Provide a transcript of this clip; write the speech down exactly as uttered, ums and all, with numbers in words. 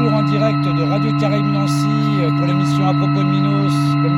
retour en direct de Radio Caraïbes Nancy pour l'émission À propos de Minos. Comme